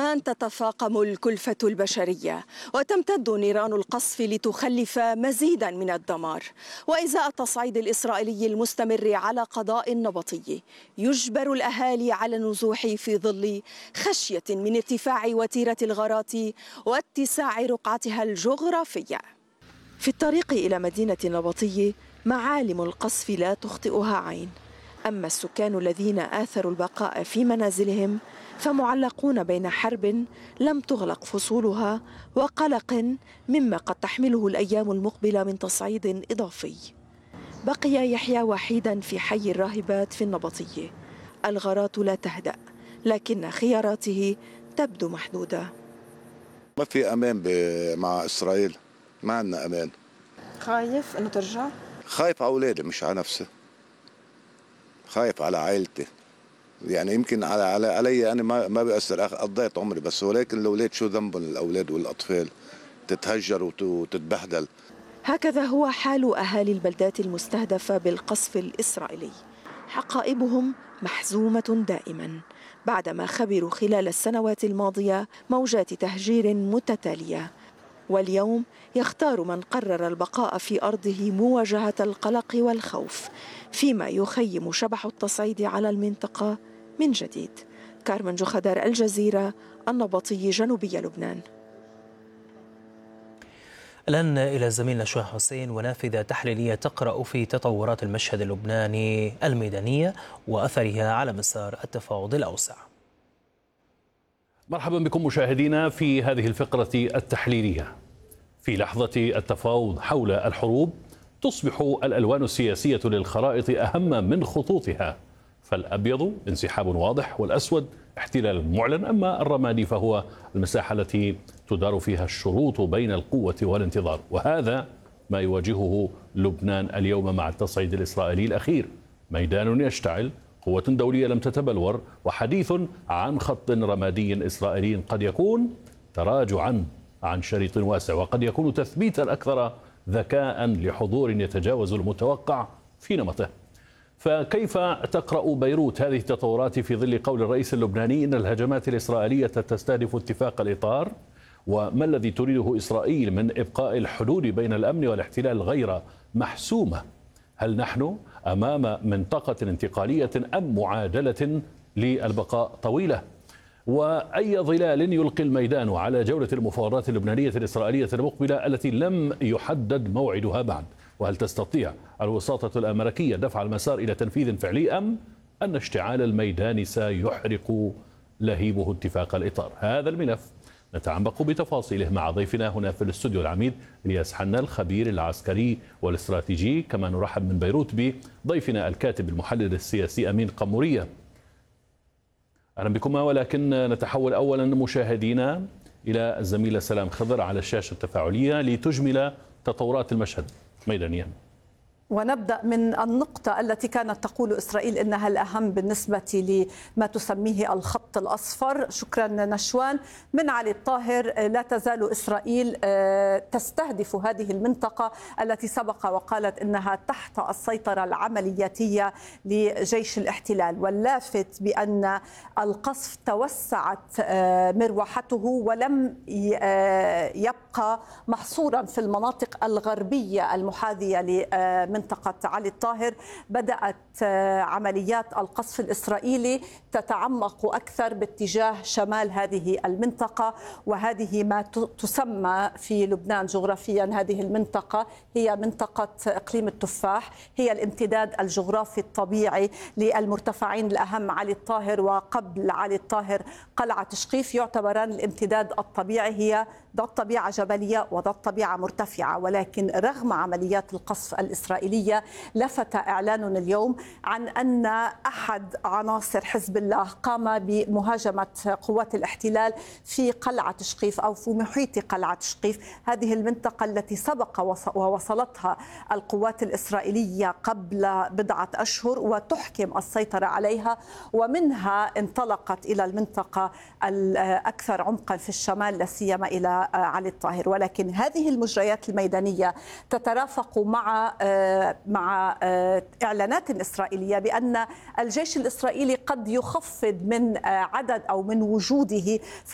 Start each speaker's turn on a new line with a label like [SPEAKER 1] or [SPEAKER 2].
[SPEAKER 1] لبنان تتفاقم الكلفة البشرية وتمتد نيران القصف لتخلف مزيدا من الدمار، وإزاء التصعيد الإسرائيلي المستمر على قضاء نبطي يجبر الأهالي على النزوح في ظل خشية من ارتفاع وتيرة الغارات واتساع رقعتها الجغرافية. في الطريق إلى مدينة نبطي معالم القصف لا تخطئها عين، أما السكان الذين آثروا البقاء في منازلهم فمعلقون بين حرب لم تغلق فصولها وقلق مما قد تحمله الأيام المقبلة من تصعيد إضافي. بقي يحيى وحيدا في حي الراهبات في النبطية. الغارات لا تهدأ لكن خياراته تبدو محدودة.
[SPEAKER 2] ما في أمان مع إسرائيل، ما عندنا أمان.
[SPEAKER 1] خايف أنه ترجع؟
[SPEAKER 2] خايف على أولادي مش على نفسي، خايف على عائلتي. يعني يمكن علي أنا ما بيأثر، قضيت عمري بس، ولكن الأولاد شو ذنبهم، الأولاد والأطفال تتهجر وتتبهدل.
[SPEAKER 1] هكذا هو حال أهالي البلدات المستهدفة بالقصف الإسرائيلي. حقائبهم محزومة دائما بعدما خبروا خلال السنوات الماضية موجات تهجير متتالية، واليوم يختار من قرر البقاء في أرضه مواجهة القلق والخوف، فيما يخيم شبح التصعيد على المنطقة من جديد. كارمن جخدار، الجزيرة، النبطي، جنوبي لبنان.
[SPEAKER 3] الآن إلى زميلنا شاه حسين ونافذة تحليلية تقرأ في تطورات المشهد اللبناني الميدانية وأثرها على مسار التفاوض الأوسع.
[SPEAKER 4] مرحبا بكم مشاهدينا في هذه الفقرة التحليلية. في لحظة التفاوض حول الحروب تصبح الألوان السياسية للخرائط أهم من خطوطها، فالأبيض انسحاب واضح والأسود احتلال معلن، أما الرمادي فهو المساحة التي تدار فيها الشروط بين القوة والانتظار. وهذا ما يواجهه لبنان اليوم مع التصعيد الإسرائيلي الأخير، ميدان يشتعل، قوة دولية لم تتبلور، وحديث عن خط رمادي إسرائيلي قد يكون تراجعا عن شريط واسع، وقد يكون تثبيتا أكثر ذكاء لحضور يتجاوز المتوقع في نمطه. فكيف تقرأ بيروت هذه التطورات في ظل قول الرئيس اللبناني إن الهجمات الإسرائيلية تستهدف اتفاق الإطار؟ وما الذي تريده إسرائيل من إبقاء الحدود بين الأمن والاحتلال غير محسومة؟ هل نحن أمام منطقة انتقالية أم معادلة للبقاء طويلة؟ وأي ظلال يلقي الميدان على جولة المفاوضات اللبنانية الإسرائيلية المقبلة التي لم يحدد موعدها بعد؟ وهل تستطيع الوساطة الأمريكية دفع المسار إلى تنفيذ فعلي أم أن اشتعال الميدان سيحرق لهيبه اتفاق الإطار؟ هذا الملف نتعمق بتفاصيله مع ضيفنا هنا في الاستوديو العميد إلياس حنا الخبير العسكري والاستراتيجي، كما نرحب من بيروت بضيفنا الكاتب المحلل السياسي أمين قمورية. أهلا بكما، ولكن نتحول أولا مشاهدينا إلى الزميلة سلام خضر على الشاشة التفاعلية لتجمل تطورات المشهد ميدانيا.
[SPEAKER 5] ونبدأ من النقطة التي كانت تقول إسرائيل إنها الأهم بالنسبة لما تسميه الخط الأصفر. شكرا نشوان. من علي الطاهر، لا تزال إسرائيل تستهدف هذه المنطقة التي سبق وقالت إنها تحت السيطرة العملياتية لجيش الاحتلال، واللافت بأن القصف توسعت مروحته ولم يبقى محصورا في المناطق الغربية المحاذية لمنطقة علي الطاهر. بدأت عمليات القصف الإسرائيلي تتعمق أكثر باتجاه شمال هذه المنطقة، وهذه ما تسمى في لبنان جغرافيا، هذه المنطقة هي منطقة إقليم التفاح، هي الامتداد الجغرافي الطبيعي للمرتفعين الأهم علي الطاهر، وقبل علي الطاهر قلعة شقيف، يعتبران الامتداد الطبيعي، هي ذات طبيعة جبلية وذات طبيعة مرتفعة. ولكن رغم عمليات القصف الإسرائيلية لفت إعلان اليوم عن أن أحد عناصر حزب الله قام بمهاجمة قوات الاحتلال في قلعة شقيف أو في محيط قلعة شقيف، هذه المنطقة التي سبق ووصلتها القوات الإسرائيلية قبل بضعة أشهر وتحكم السيطرة عليها، ومنها انطلقت إلى المنطقة الأكثر عمقا في الشمال لا سيما إلى علي الطاهر. ولكن هذه المجريات الميدانية تترافق مع إعلانات إسرائيلية بأن الجيش الإسرائيلي قد يخفض من عدد أو من وجوده